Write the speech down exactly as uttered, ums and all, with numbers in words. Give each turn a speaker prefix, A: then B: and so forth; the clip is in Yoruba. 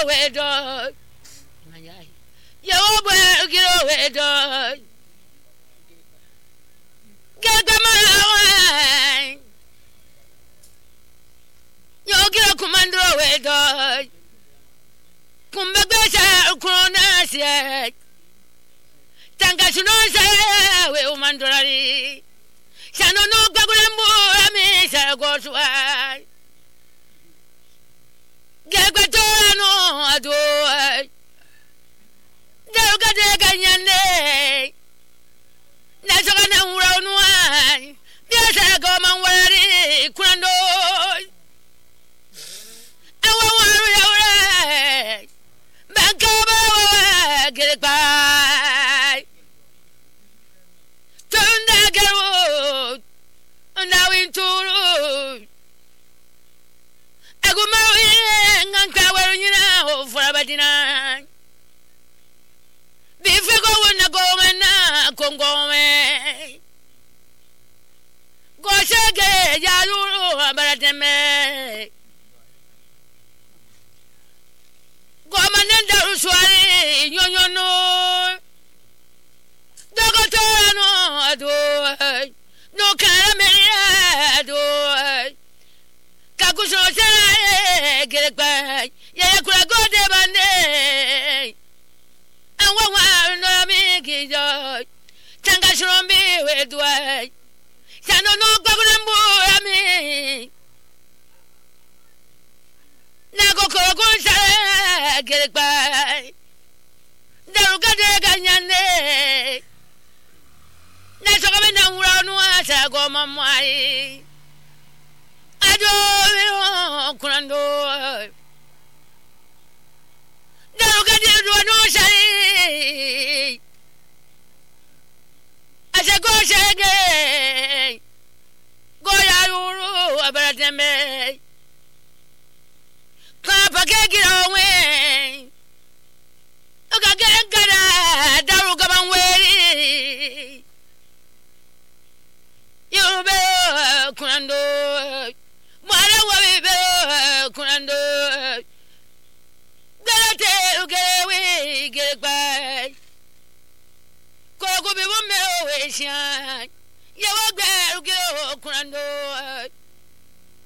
A: we do mayai yo bo giro we do gagama yo giro kumandro we do kumbagasa krona sie tanga suno se we umandorari Shano no gagulambo ami saragoswa Gagwatora no ado Daruga de ganyane Nasoka na ura unuan Dia saragoma wari kurando Awa waru ya ura Bankaba wa gerekbai Tunda garu Now in Turu Agumari and Tower, you know, for a badina. Before going to go and Congo, go shake Yalu, Baratame. Go Mananda Uswari, you know. Dogotano, ado. No caramel do Kakuso say get back ya kura go de bande and one no me joy tanga shombi we do I Sano no gagrambo ami na go ko say get back Daruga de ganyane Nasoka na ura no asa go mamai Ado kurando Daruga de do no sai Asa go shege Go ya uru abarateme Papa ke girawe Oga gengara Daruga banweri You be kurando Mara wa be kurando Galate ugewe gelbai Kogo be wo me o we shan Ye wa gbe ugewe kurando